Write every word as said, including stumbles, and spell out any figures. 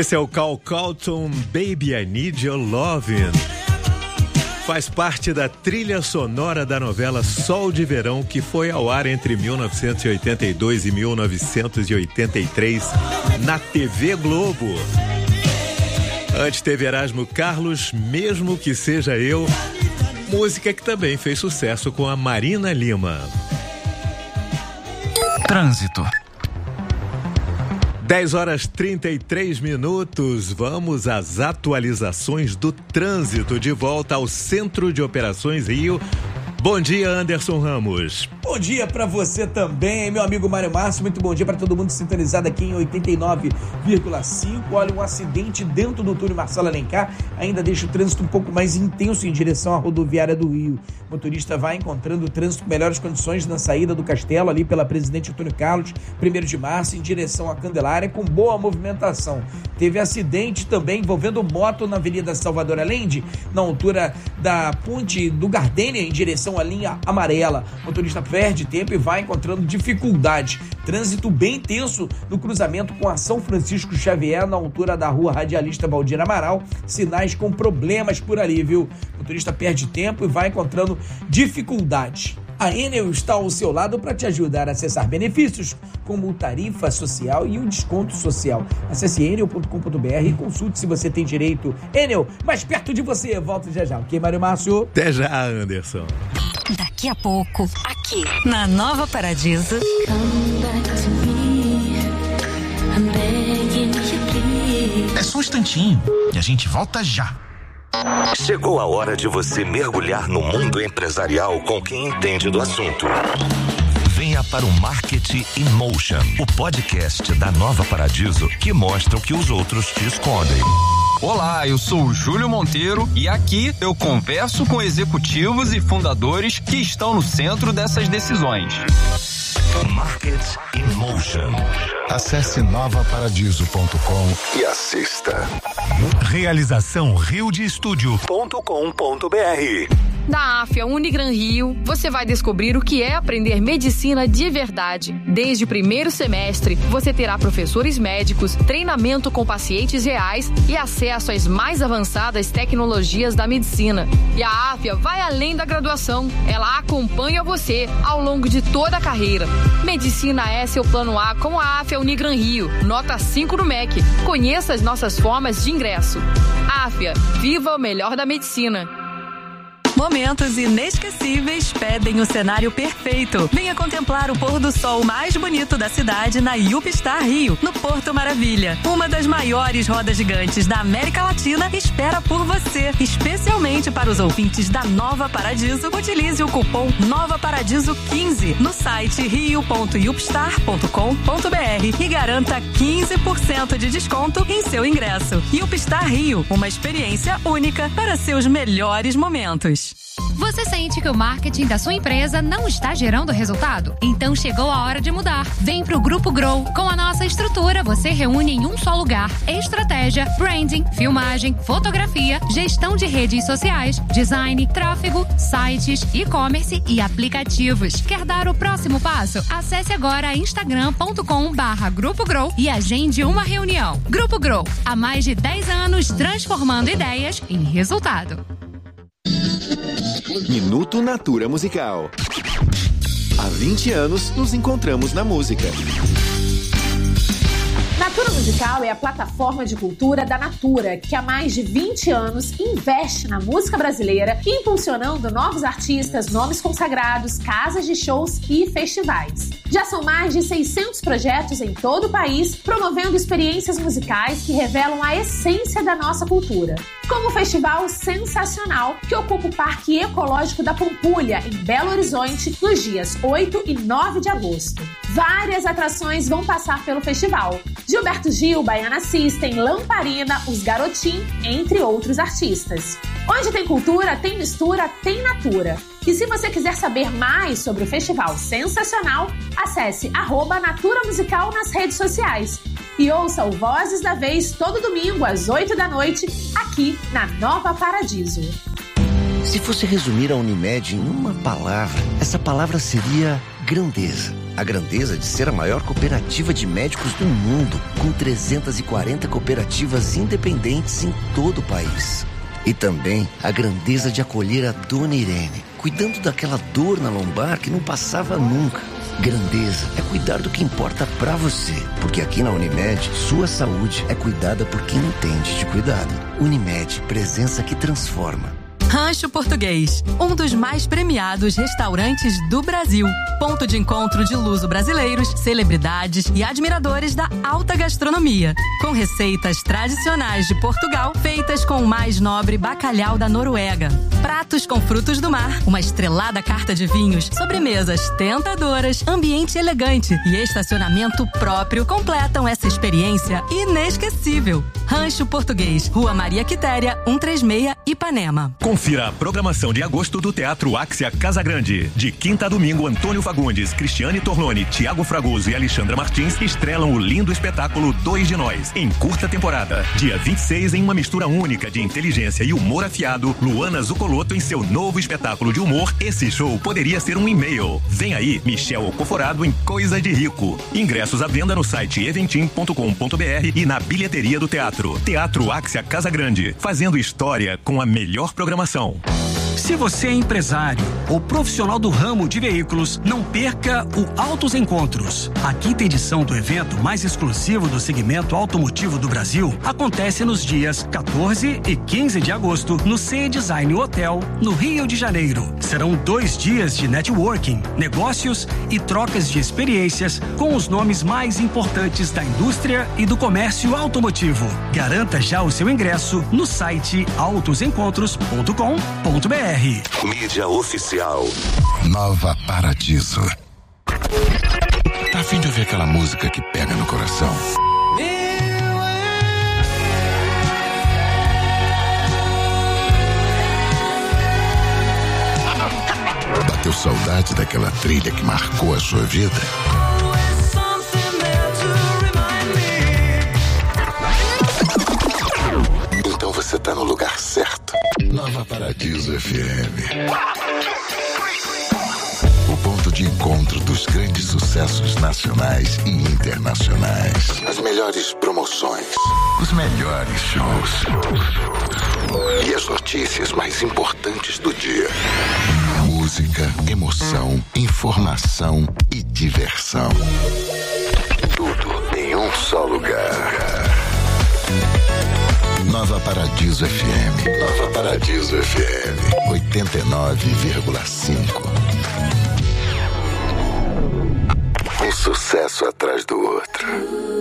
Esse é o Cal Calton, Baby I Need Your Lovin'. Faz parte da trilha sonora da novela Sol de Verão, que foi ao ar entre mil novecentos e oitenta e dois e mil novecentos e oitenta e três na T V Globo. Antes teve Erasmo Carlos, Mesmo Que Seja Eu, música que também fez sucesso com a Marina Lima. Trânsito. dez horas e trinta e três minutos, vamos às atualizações do trânsito, de volta ao Centro de Operações Rio. Bom dia, Anderson Ramos. Bom dia para você também, meu amigo Mário Márcio. Muito bom dia para todo mundo sintonizado aqui em oitenta e nove vírgula cinco. Olha, um acidente dentro do túnel Marcelo Alencar ainda deixa o trânsito um pouco mais intenso em direção à rodoviária do Rio. O motorista vai encontrando o trânsito com melhores condições na saída do Castelo, ali pela Presidente Antônio Carlos, primeiro de março, em direção à Candelária, com boa movimentação. Teve acidente também envolvendo moto na Avenida Salvador Allende, na altura da Ponte do Gardênia, em direção à linha amarela. O motorista perde tempo e vai encontrando dificuldade. Trânsito bem tenso no cruzamento com a São Francisco Xavier, na altura da rua Radialista Valdir Amaral. Sinais com problemas por ali, viu? O motorista perde tempo e vai encontrando dificuldade. A Enel está ao seu lado para te ajudar a acessar benefícios como o tarifa social e o desconto social. Acesse enel ponto com ponto br e consulte se você tem direito. Enel, mais perto de você. Volto já já, ok, Mário Márcio? Até já, Anderson. Daqui a pouco, aqui na Nova Paradiso. É só um instantinho e a gente volta já. Chegou a hora de você mergulhar no mundo empresarial com quem entende do assunto. Venha para o Marketing in Motion, o podcast da Nova Paradiso que mostra o que os outros te escondem. Olá, eu sou o Júlio Monteiro e aqui eu converso com executivos e fundadores que estão no centro dessas decisões. Marketing in Motion. Acesse nova paradiso ponto com e assista. Realização rio de estúdio ponto com ponto br. Na Afia Unigran Rio, você vai descobrir o que é aprender medicina de verdade. Desde o primeiro semestre, você terá professores médicos, treinamento com pacientes reais e acesso às mais avançadas tecnologias da medicina. E a Afia vai além da graduação. Ela acompanha você ao longo de toda a carreira. Medicina é seu plano A com a Afia Unigran Rio. Nota cinco no M E C. Conheça as nossas formas de ingresso. Afia, viva o melhor da medicina. Momentos inesquecíveis pedem o cenário perfeito. Venha contemplar o pôr do sol mais bonito da cidade na UpStar Rio, no Porto Maravilha. Uma das maiores rodas gigantes da América Latina espera por você. Especialmente para os ouvintes da Nova Paradiso, utilize o cupom Nova Paradiso quinze no site rio ponto upstar ponto com ponto br e garanta quinze por cento de desconto em seu ingresso. UpStar Rio, uma experiência única para seus melhores momentos. Você sente que o marketing da sua empresa não está gerando resultado? Então chegou a hora de mudar. Vem pro Grupo Grow. Com a nossa estrutura, você reúne em um só lugar estratégia, branding, filmagem, fotografia, gestão de redes sociais, design, tráfego, sites, e-commerce e aplicativos. Quer dar o próximo passo? Acesse agora instagram ponto com barra Grupo Grow e agende uma reunião. Grupo Grow, há mais de dez anos transformando ideias em resultado. Minuto Natura Musical. Há vinte anos nos encontramos na música. Natura Musical é a plataforma de cultura da Natura, que há mais de vinte anos investe na música brasileira, impulsionando novos artistas, nomes consagrados, casas de shows e festivais. Já são mais de seiscentos projetos em todo o país, promovendo experiências musicais que revelam a essência da nossa cultura. Como o Festival Sensacional, que ocupa o Parque Ecológico da Pampulha, em Belo Horizonte, nos dias oito e nove de agosto. Várias atrações vão passar pelo festival. Gilberto Gil, Baiana System, Lamparina, Os Garotim, entre outros artistas. Onde tem cultura, tem mistura, tem natura. E se você quiser saber mais sobre o Festival Sensacional, acesse arroba Natura Musical nas redes sociais. E ouça o Vozes da Vez todo domingo às oito da noite, aqui na Nova Paradiso. Se fosse resumir a Unimed em uma palavra, essa palavra seria Grandeza. A grandeza de ser a maior cooperativa de médicos do mundo, com trezentas e quarenta cooperativas independentes em todo o país. E também a grandeza de acolher a Dona Irene, cuidando daquela dor na lombar que não passava nunca. Grandeza é cuidar do que importa pra você, porque aqui na Unimed, sua saúde é cuidada por quem entende de cuidado. Unimed, presença que transforma. Rancho Português, um dos mais premiados restaurantes do Brasil. Ponto de encontro de luso-brasileiros, celebridades e admiradores da alta gastronomia. Com receitas tradicionais de Portugal, feitas com o mais nobre bacalhau da Noruega. Pratos com frutos do mar, uma estrelada carta de vinhos, sobremesas tentadoras, ambiente elegante e estacionamento próprio completam essa experiência inesquecível. Rancho Português, Rua Maria Quitéria, cento e trinta e seis, Ipanema. Confira a programação de agosto do Teatro Áxia Casagrande. De quinta a domingo, Antônio Fagundes, Cristiane Torlone, Tiago Fragoso e Alexandra Martins estrelam o lindo espetáculo Dois de Nós, em curta temporada. Dia vinte e seis, em uma mistura única de inteligência e humor afiado, Luana Zucoloto em seu novo espetáculo de humor Esse Show Poderia Ser um E-mail. Vem aí, Michel Ocoforado em Coisa de Rico. Ingressos à venda no site eventim ponto com ponto br e na bilheteria do teatro. Teatro Áxia Casagrande, fazendo história com a melhor programação. Se você é empresário ou profissional do ramo de veículos, não perca o Autos Encontros. A quinta edição do evento mais exclusivo do segmento automotivo do Brasil acontece nos dias quatorze e quinze de agosto no C Design Hotel, no Rio de Janeiro. Serão dois dias de networking, negócios e trocas de experiências com os nomes mais importantes da indústria e do comércio automotivo. Garanta já o seu ingresso no site autos encontros ponto com ponto br. Mídia oficial. Nova Paradiso. Tá a fim de ouvir aquela música que pega no coração? Bateu saudade daquela trilha que marcou a sua vida? Então você tá no lugar certo. Nova Paradiso F M. O ponto de encontro dos grandes sucessos nacionais e internacionais. As melhores promoções. Os melhores shows. E as notícias mais importantes do dia. Música, emoção, informação e diversão. Tudo em um só lugar. Nova Paradiso F M. Nova Paradiso F M. oitenta e nove vírgula cinco. Um sucesso atrás do outro.